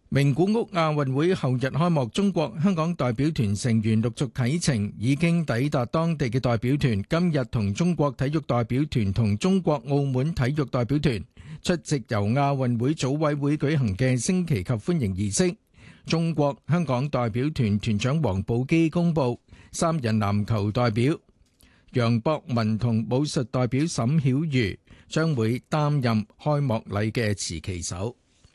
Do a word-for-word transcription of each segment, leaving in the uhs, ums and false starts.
名古屋亞運會後日開幕，中國香港代表團成員陸續啟程，已經抵達當地嘅代表團今日同中國體育代表團同中國澳門體育代表團出席由亞運會組委會舉行嘅升旗及歡迎儀式。中國香港代表團團長王寶基公布，三人籃球代表楊博文同武術代表沈曉瑜將會擔任開幕禮嘅持旗手。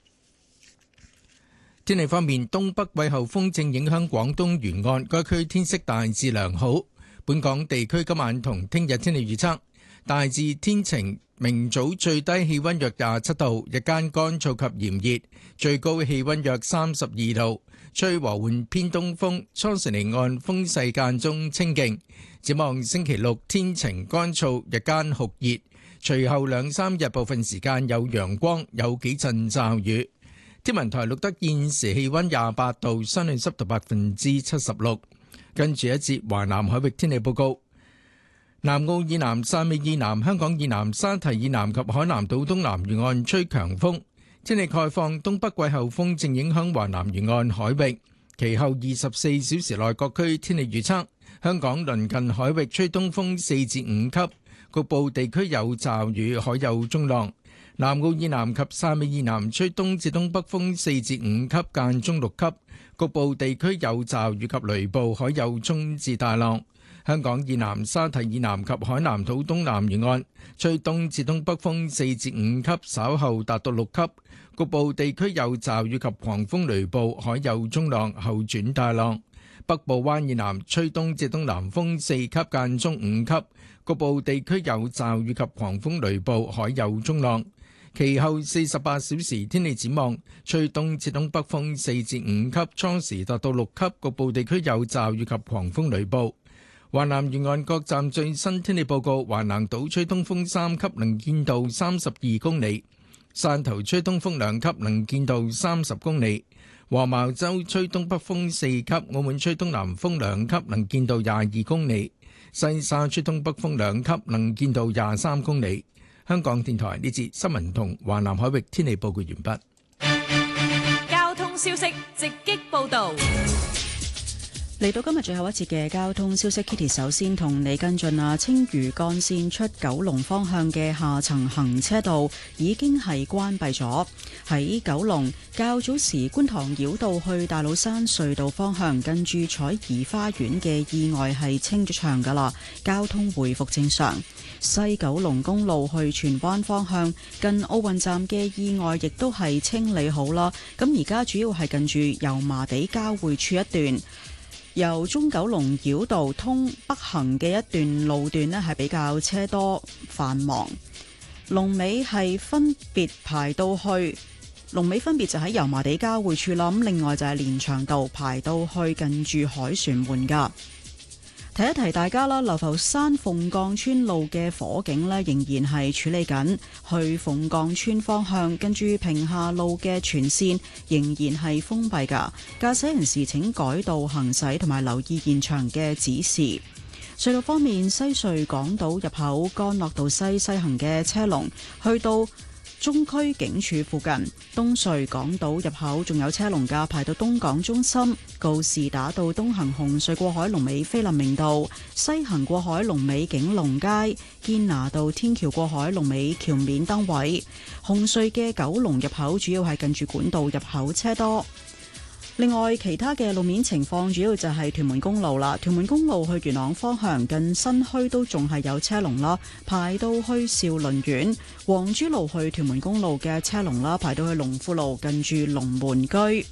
天氣方面，東北季候風正影響廣東沿岸，該區天色大致良好。本港地區今晚同聽日天氣預測大致天晴，明早最低氣溫約廿七度，日間乾燥及炎熱，最高氣溫約三十二度，吹和緩偏東風，初時離岸風勢間中清勁。展望星期六天晴乾燥，日間酷熱，隨後兩三日部分時間有陽光，有幾陣驟雨。天文台錄得現時氣溫廿八度，相對濕度百分之七十六。跟住一節華南海域天氣報告。南澳以南、汕尾以南、香港以南、沙堤以南及海南島東南沿岸吹強風。天氣概況，東北季候風正影響華南沿岸海域。其後二十四小時內各區天氣預測：香港鄰近海域吹東風四至五級，局部地區有驟雨，海有中浪。南澳以南及汕尾以南吹東至東北風四至五級，間中六級，局部地區有驟雨及雷暴，海有中至大浪。香港以南、沙堤以南及海南島東南沿岸吹東至東北風四至五級，稍後達到六級，局部地區有驟雨及狂風雷暴，海有中浪，後轉大浪。北部灣以南吹東至東南風四級，間中五級，局部地區有驟雨及狂風雷暴，海有中浪。其後四十八小時天氣展望，吹東至東北風四至五級，初時達到六級，局部地區有驟雨及狂風雷暴。華南沿岸各站最新天氣報告：華南島吹東風三級，能見度三十二公里；汕頭吹東風兩級，能見度三十公里；黃茅洲吹東北風四級，澳門吹東南風兩級，能見度廿二公里；西沙吹東北風兩級，能見度廿三公里。香港電台呢節新聞同華南海域天氣報告完畢。交通消息直擊報道。 嚟到今日最後一節嘅交通消息 ，Kitty 首先同你跟進啊，青嶼幹線出九龍方向嘅下層行車道已經係關閉咗。喺九龍較早時觀塘繞道去大老山隧道方向，近住彩怡花園嘅意外係清咗場噶啦，交通回復正常。西九龍公路去荃灣方向，近奧運站嘅意外亦都係清理好啦。咁而家主要係近住油麻地交匯處一段。由中九龍繞道通北行嘅一段路段呢，係比較車多繁忙，龍尾係分別排到去，龍尾分別就喺油麻地交匯處啦。咁另外就係連翔道排到去近住凱旋門噶。提一提大家啦，流浮山鳳鋼村路嘅火警呢，仍然係處理緊，去鳳鋼村方向跟住屏廈路嘅全線仍然係封閉噶，駕駛人士請改道行駛同埋留意現場嘅指示。隧道方面，西隧港島入口干諾道西西行嘅車龍去到中區警署附近，東隧港島入口仲有車龍㗎，排到東港中心。告士打道東行紅隧過海龍尾菲林明道，西行過海龍尾景隆街，堅拿道天橋過海龍尾橋面燈位。紅隧嘅九龍入口主要係近住管道入口車多。另外，其他嘅路面情況主要就係屯門公路啦。屯門公路去元朗方向近新墟都仲係有車龍啦，排到去兆麟苑。黃珠路去屯門公路嘅車龍啦，排到去龍富路近住龍門居。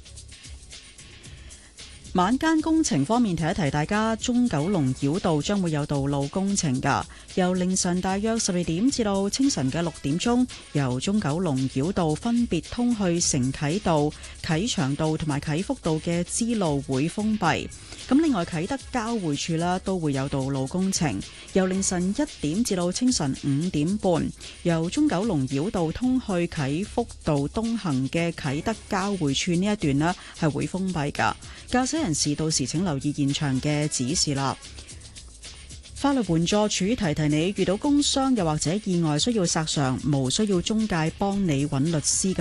晚間工程方面，提一提大家，中九龍繞道將會有道路工程㗎。由凌晨大約十二點至到清晨嘅六點鐘，由中九龍繞道分別通去承啟道、啟祥道同埋啟福道嘅支路會封閉。咁另外啟德交匯處啦都會有道路工程，由凌晨一點至到清晨五點半，由中九龍繞道通去啟福道東行嘅啟德交匯處呢一段呢係會封閉㗎。駕駛人士到時請留意現場嘅指示啦。法律援助署提提你，遇到工傷又或者意外需要索償，無需要中介幫你揾律師㗎。